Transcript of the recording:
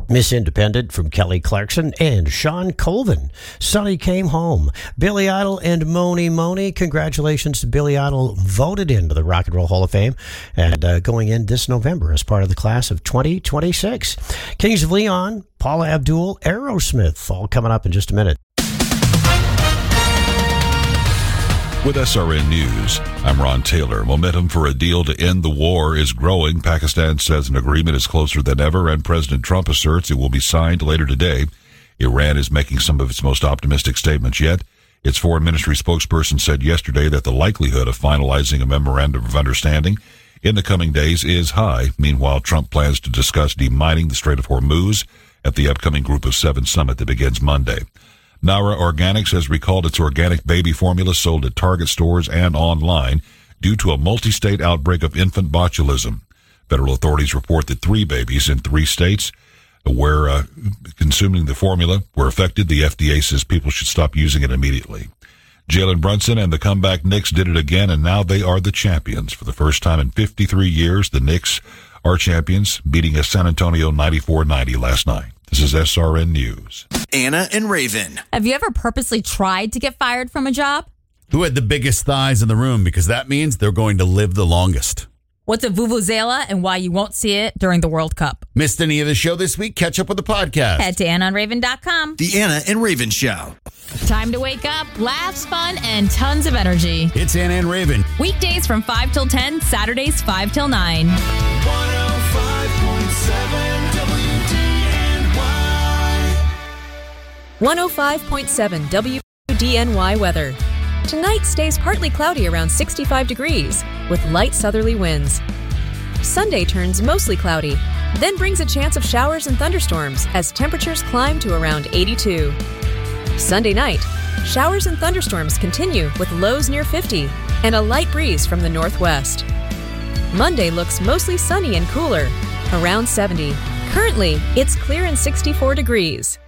Miss Independent from Kelly Clarkson and Sean Colvin. Sonny Came Home. Billy Idol and Moni. Congratulations to Billy Idol, voted into the Rock and Roll Hall of Fame and going in this November as part of the class of 2026. Kings of Leon, Paula Abdul, Aerosmith, all coming up in just a minute. With SRN News, I'm Ron Taylor. Momentum for a deal to end the war is growing. Pakistan says an agreement is closer than ever, and President Trump asserts it will be signed later today. Iran is making some of its most optimistic statements yet. Its foreign ministry spokesperson said yesterday that the likelihood of finalizing a memorandum of understanding in the coming days is high. Meanwhile, Trump plans to discuss demining the Strait of Hormuz at the upcoming Group of Seven summit that begins Monday. Nara Organics has recalled its organic baby formula sold at Target stores and online due to a multi-state outbreak of infant botulism. Federal authorities report that 3 babies in 3 states where consuming the formula were affected. The FDA says people should stop using it immediately. Jalen Brunson and the comeback Knicks did it again, and now they are the champions. For the first time in 53 years, the Knicks are champions, beating a San Antonio 94-90 last night. This is SRN News. Anna and Raven. Have you ever purposely tried to get fired from a job? Who had the biggest thighs in the room? Because that means they're going to live the longest. What's a vuvuzela and why you won't see it during the World Cup? Missed any of the show this week? Catch up with the podcast. Head to AnnaandRaven.com. The Anna and Raven Show. Time to wake up, laughs, fun, and tons of energy. It's Anna and Raven. Weekdays from 5 till 10, Saturdays 5 till 9. 105.7 105.7 WDNY weather. Tonight stays partly cloudy around 65 degrees with light southerly winds. Sunday turns mostly cloudy, then brings a chance of showers and thunderstorms as temperatures climb to around 82. Sunday night, showers and thunderstorms continue with lows near 50 and a light breeze from the northwest. Monday looks mostly sunny and cooler, around 70. Currently, it's clear and 64 degrees.